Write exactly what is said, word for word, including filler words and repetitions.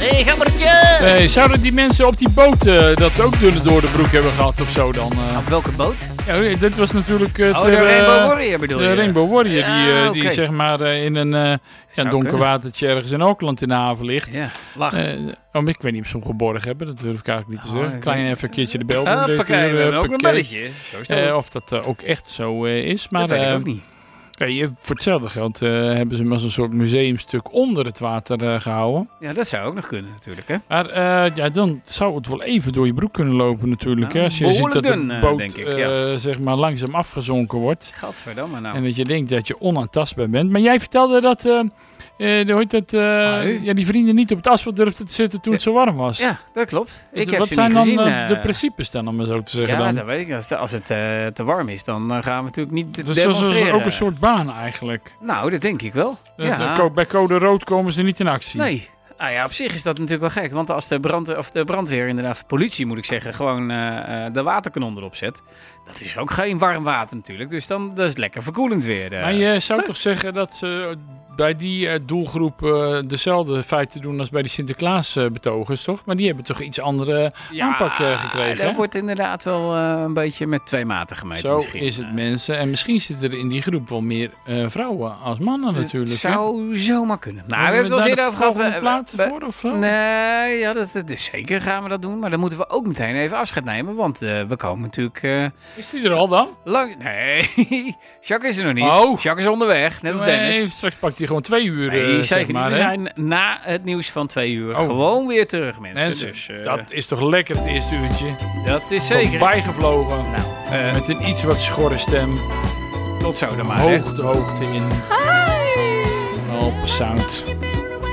Hey, Gabbertje! Hey, zouden die mensen op die boot uh, dat ook dunne door de broek hebben gehad of zo dan? Uh... Op welke boot? Ja, dit was natuurlijk... Uh, oh, ter, de Rainbow uh, Warrior bedoel de je? De Rainbow Warrior, ja, die, uh, okay. die zeg maar uh, in een uh, ja, donker kunnen. watertje ergens in Auckland in de haven ligt. Ja, lachen. Uh, oh, ik weet niet of ze hem geborgen hebben, dat durf ik eigenlijk niet te zeggen. Oh, Klein even een keertje de bel doen. Ah, pakket, uh, ook een belletje. Zo is dat uh, of dat uh, ook echt zo uh, is. Maar, dat weet ik uh, ook niet. Ja, voor hetzelfde geld uh, hebben ze hem als een soort museumstuk onder het water uh, gehouden. Ja, dat zou ook nog kunnen natuurlijk, hè? Maar uh, ja, dan zou het wel even door je broek kunnen lopen natuurlijk. Nou, hè? Als je ziet dat de dun, boot denk ik, ja. uh, zeg maar langzaam afgezonken wordt. Gadverdamme nou. En dat je denkt dat je onaantastbaar bent. Maar jij vertelde dat... Uh, Uh, hoe heet dat, uh, ah, ja, die vrienden niet op het asfalt durfden te zitten toen ja. het zo warm was. Ja, dat klopt. Dus ik de, heb wat ze zijn niet dan gezien, uh, uh, de principes dan, om maar zo te zeggen? Ja, dan? dat weet ik. Als, als het uh, te warm is, dan uh, gaan we natuurlijk niet dus demonstreren. Dus dat is ook een soort baan eigenlijk. Nou, dat denk ik wel. Uh, ja. Bij code rood komen ze niet in actie. Nee. Ah ja, op zich is dat natuurlijk wel gek. Want als de, brand, of de brandweer, inderdaad, de politie moet ik zeggen, gewoon uh, uh, de waterkanon erop zet. Dat is ook geen warm water natuurlijk. Dus dan dat is lekker verkoelend weer. Uh. Maar je zou toch zeggen dat ze bij die uh, doelgroep uh, dezelfde feiten doen als bij die Sinterklaas uh, betogers, toch? Maar die hebben toch iets andere ja, aanpak uh, gekregen, dat hè? wordt inderdaad wel uh, een beetje met twee maten gemeten. Zo misschien. is het, mensen. En misschien zitten er in die groep wel meer uh, vrouwen als mannen natuurlijk. Het zou hè? zomaar kunnen. Nou, we hebben het wel eens eerder over gehad. We platen we, voor of? Uh? Nee, ja, dat, dat, zeker gaan we dat doen. Maar dan moeten we ook meteen even afscheid nemen. Want uh, we komen natuurlijk... Uh, is die er al dan? Lang, nee, Jacques is er nog niet. Oh. Jacques is onderweg, net als nee, Dennis. Straks pakt hij gewoon twee uur. Nee, uh, zeker zeg maar, niet. We hè? zijn na het nieuws van twee uur oh. gewoon weer terug, mensen. mensen dus, uh, dat is toch lekker het eerste uurtje. Dat is zeker. Bijgevlogen. Nou, uh, met een iets wat schorre stem. Tot zo dan maar. Hoog de hoogte in. Hi. Alpe Sound.